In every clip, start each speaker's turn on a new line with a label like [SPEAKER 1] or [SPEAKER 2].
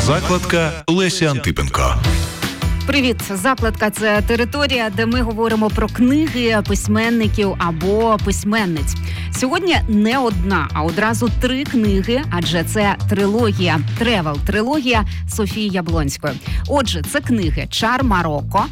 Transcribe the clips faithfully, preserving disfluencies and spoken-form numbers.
[SPEAKER 1] Закладка Лесі Антипенко.
[SPEAKER 2] Привіт! Закладка – це територія, де ми говоримо про книги, письменників або письменниць. Сьогодні не одна, а одразу три книги, адже це трилогія, тревел-трилогія Софії Яблонської. Отже, це книги «Чар Марокко»,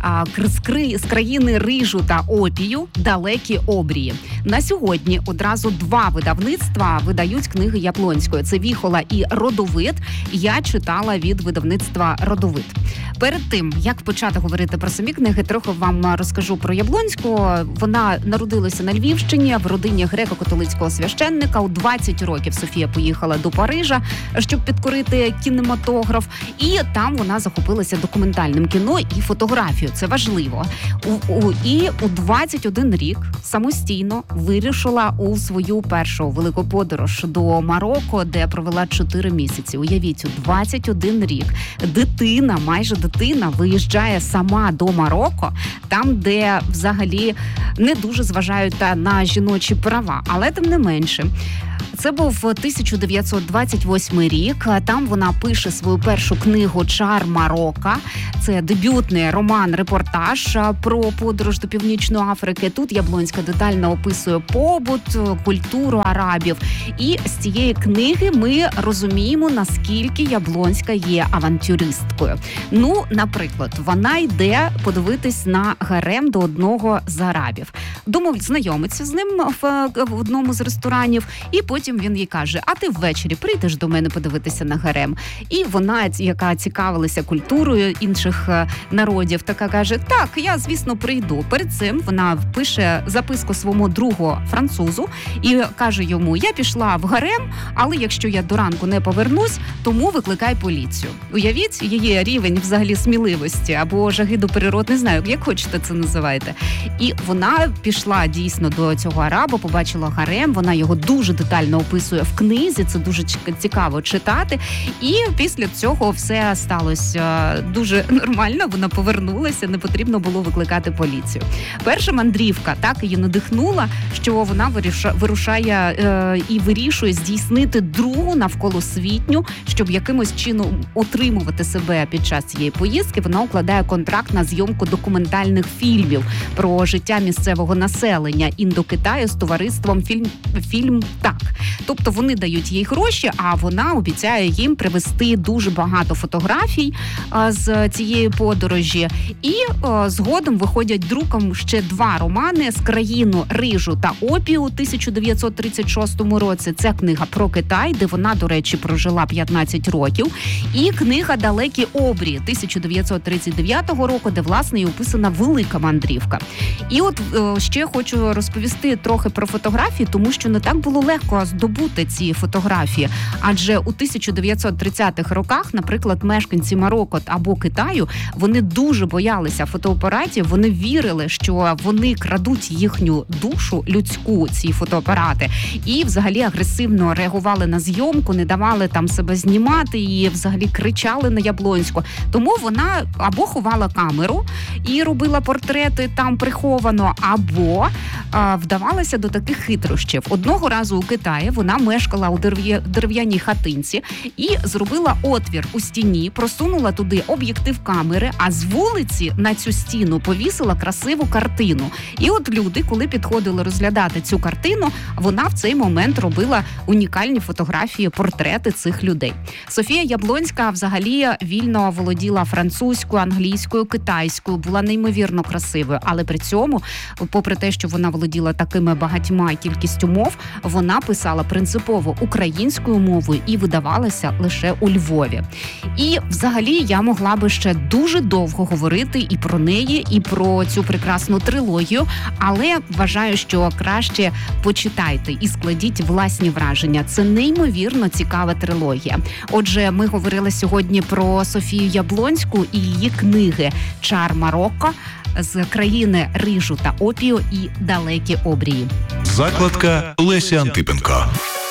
[SPEAKER 2] з країни рижу та опію, «Далекі обрії». На сьогодні одразу два видавництва видають книги Яблонської. Це «Віхола» і «Родовид». Я читала від видавництва «Родовид». Перед тим, як почати говорити про самі книги, трохи вам розкажу про Яблонську. Вона народилася на Львівщині в родині греко-католицького священника. У двадцять років Софія поїхала до Парижа, щоб підкорити кінематограф. І там вона захопилася документальним кіно і фотографією. Це важливо. У, у, і у двадцять один рік самостійно вирішила у свою першу велику подорож до Марокко, де провела чотири місяці. Уявіть, у двадцять один рік дитина, майже дитина, виїжджає сама до Марокко, там, де взагалі не дуже зважають на жіночі права. Але тим не менше, це був тисяча дев'ятсот двадцять восьмий рік. Там вона пише свою першу книгу «Чар Марокко». Це дебютний роман-репортаж про подорож до Північної Африки. Тут Яблонська детально описує побут, культуру арабів. І з цієї книги ми розуміємо, наскільки Яблонська є авантюристкою. Ну, наприклад, вона йде подивитись на гарем до одного з арабів. Домов знайомиться з ним в, в одному з ресторанів, і потім він їй каже: а ти ввечері прийдеш до мене подивитися на гарем? І вона, яка цікавилася культурою інших народів, така каже: так, я, звісно, прийду. Перед цим вона пише записку своєму другу французу і каже йому: я пішла в гарем, але якщо я до ранку не повернусь, тому викликай поліцію. Уявіть її рівень взагалі сміливості або жаги до природи, не знаю, як хочете це називайте. І вона пішла дійсно до цього араба, побачила гарем, вона його дуже детально описує в книзі, це дуже цікаво читати. І після цього все сталося дуже нормально, вона повернулася, не потрібно було викликати поліцію. Перша мандрівка так її надихнула, що вона вирушає е, і вирішує здійснити другу навколосвітню, щоб якимось чином утримувати себе під час цієї поїздки. Вона укладає контракт на зйомку документальних фільмів про життя місцевого населення Індокитаю з товариством «Фільм, фільм Так». Тобто вони дають їй гроші, а вона обіцяє їм привезти дуже багато фотографій а, з цієї подорожі. І а, згодом виходять друком ще два романи «З країну рижу та опію» у тисяча дев'ятсот тридцять шостому році. Це книга про Китай, де вона, до речі, прожила п'ятнадцять років. І книга «Далекі обрії» тисяча дев'ятсот тридцять дев'ятого року, де, власне, і описана велика мандрівка. І от е, ще хочу розповісти трохи про фотографії, тому що не так було легко здобути ці фотографії. Адже у тисяча дев'ятсот тридцятих роках, наприклад, мешканці Марокко або Китаю, вони дуже боялися фотоапаратів, вони вірили, що вони крадуть їхню душу людську, ці фотоапарати, і взагалі агресивно реагували на зйомку, не давали там себе знімати і взагалі кричали на Яблонську. Тому вона або ховала камеру і робила портрети там приховано, або а, вдавалася до таких хитрощів. Одного разу у Китаї вона мешкала у дерев'яній хатинці і зробила отвір у стіні, просунула туди об'єктив камери, а з вулиці на цю стіну повісила красиву картину. І от люди, коли підходили розглядати цю картину, вона в цей момент робила унікальні фотографії, портрети цих людей. Софія Яблонська взагалі вільно володіла французькою, англійською, китайською, була неймовірно красивою, але при цьому, попри те, що вона володіла такими багатьма кількістю мов, вона писала принципово українською мовою і видавалася лише у Львові. І взагалі я могла би ще дуже довго говорити і про неї, і про цю прекрасну трилогію, але вважаю, що краще почитайте і складіть власні враження. Це неймовірно цікава трилогія. Отже, ми говорили сьогодні про Софію Яблонську і її книги «Чар Марокко», «З країни рижу та опію» і «Далекі обрії».
[SPEAKER 1] Закладка Лесі Антипенко.